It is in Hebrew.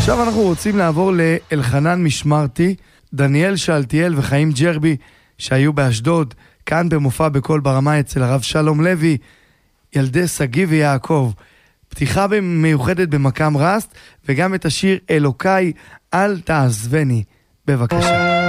עכשיו אנחנו רוצים לעבור לאלחנן משמרתי, דניאל שאלתיאל וחיים ג'רבי שהיו באשדוד, כאן במופע בכל ברמה אצל הרב שלום לוי, ילדי סגי ויעקב. פתיחה מיוחדת במקם רסט, וגם את השיר אלוקיי אל תעזבני. בבקשה.